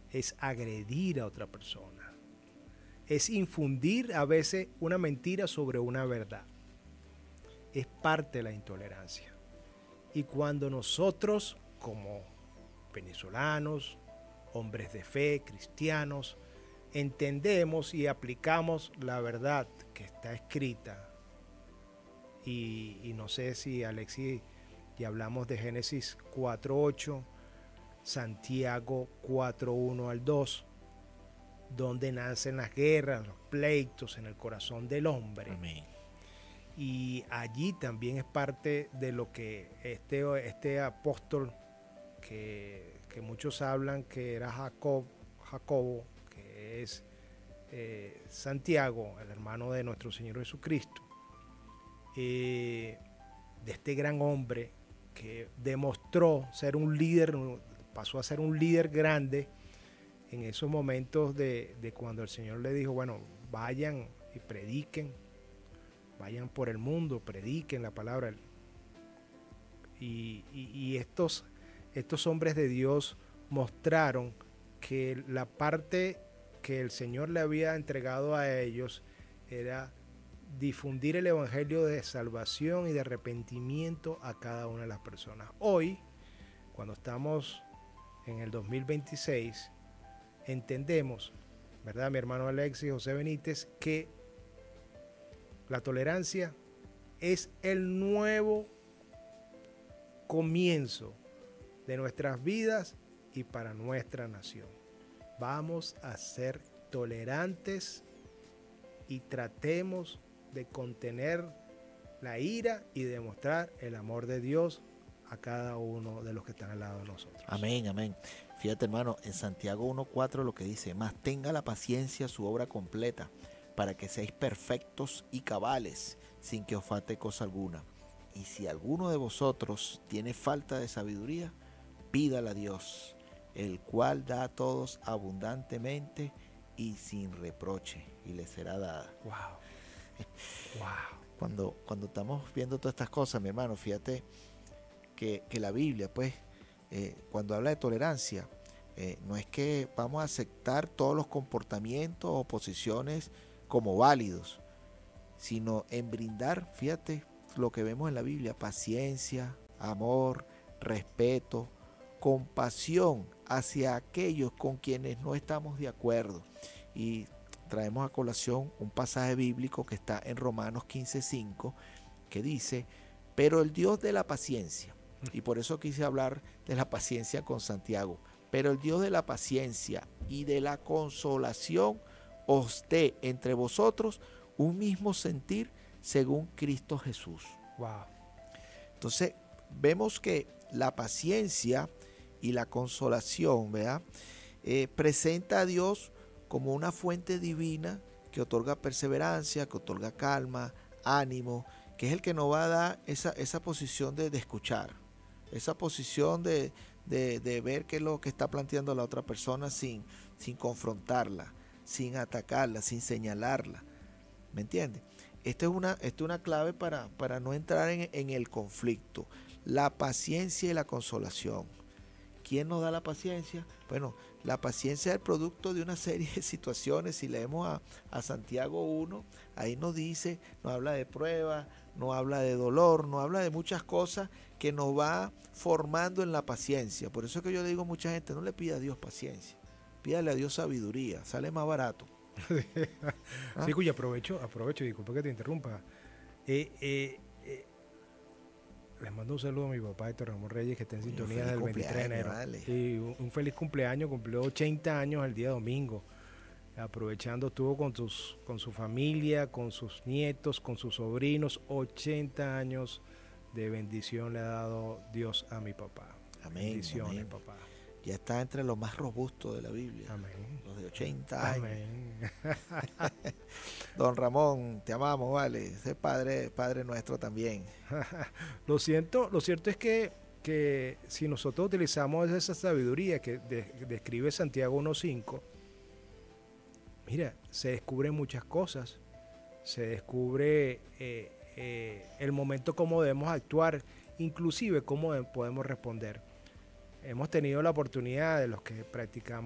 es agredir a otra persona, es infundir a veces una mentira sobre una verdad. Es parte de la intolerancia. Y cuando nosotros, como venezolanos, hombres de fe, cristianos, entendemos y aplicamos la verdad que está escrita, y no sé si Alexis, y hablamos de Génesis 4:8, Santiago 4:1 al 2, donde nacen las guerras, los pleitos en el corazón del hombre. Amén. Y allí también es parte de lo que este apóstol que muchos hablan que era Jacobo, que es Santiago, el hermano de nuestro Señor Jesucristo, de este gran hombre que demostró ser un líder, pasó a ser un líder grande en esos momentos de cuando el Señor le dijo, bueno, vayan y prediquen, vayan por el mundo, prediquen la palabra. Y estos hombres de Dios mostraron que la parte que el Señor le había entregado a ellos era difundir el evangelio de salvación y de arrepentimiento a cada una de las personas. Hoy, cuando estamos en el 2026, entendemos, ¿verdad, mi hermano Alexis, José Benítez, que la tolerancia es el nuevo comienzo de nuestras vidas y para nuestra nación? Vamos a ser tolerantes y tratemos de contener la ira y demostrar el amor de Dios a cada uno de los que están al lado de nosotros. Amén, amén. Fíjate, hermano, en Santiago 1:4 lo que dice, mas tenga la paciencia su obra completa, para que seáis perfectos y cabales, sin que os falte cosa alguna. Y si alguno de vosotros tiene falta de sabiduría, pídala a Dios, el cual da a todos abundantemente y sin reproche, y le será dada. Wow. Cuando estamos viendo todas estas cosas, mi hermano, fíjate que la Biblia, pues, cuando habla de tolerancia, no es que vamos a aceptar todos los comportamientos o posiciones como válidos, sino en brindar, fíjate, lo que vemos en la Biblia, paciencia, amor, respeto, compasión hacia aquellos con quienes no estamos de acuerdo. Y traemos a colación un pasaje bíblico que está en Romanos 15:5, que dice, pero el Dios de la paciencia, y por eso quise hablar de la paciencia con Santiago, pero el Dios de la paciencia y de la consolación os dé entre vosotros un mismo sentir según Cristo Jesús. Wow. Entonces, vemos que la paciencia y la consolación, ¿verdad? Presenta a Dios como una fuente divina que otorga perseverancia, que otorga calma, ánimo, que es el que nos va a dar esa posición de escuchar, esa posición de ver qué es lo que está planteando la otra persona sin confrontarla, sin atacarla, sin señalarla. ¿Me entiendes? Esta es una clave para no entrar en el conflicto. La paciencia y la consolación. ¿Quién nos da la paciencia? Bueno, la paciencia es el producto de una serie de situaciones. Si leemos a Santiago 1, ahí nos dice, nos habla de pruebas, nos habla de dolor, nos habla de muchas cosas que nos va formando en la paciencia. Por eso es que yo le digo a mucha gente, no le pida a Dios paciencia, pídale a Dios sabiduría, sale más barato. ¿Ah? Sí, cuyo aprovecho, disculpa que te interrumpa. Les mando un saludo a mi papá Héctor Ramón Reyes, que está en sintonía del 23 de enero. Vale. Y un feliz cumpleaños, cumplió 80 años el día domingo. Aprovechando, estuvo con su familia, con sus nietos, con sus sobrinos. 80 años de bendición le ha dado Dios a mi papá. Amén. Bendiciones, amén. papá. Ya está entre los más robustos de la Biblia. Amén. Los de 80 años. Amén. Don Ramón, te amamos, vale. Ese padre nuestro también. Lo cierto es que si nosotros utilizamos esa sabiduría que describe Santiago 1:5, mira, se descubren muchas cosas. Se descubre el momento cómo debemos actuar, inclusive cómo podemos responder. Hemos tenido la oportunidad de los que practicamos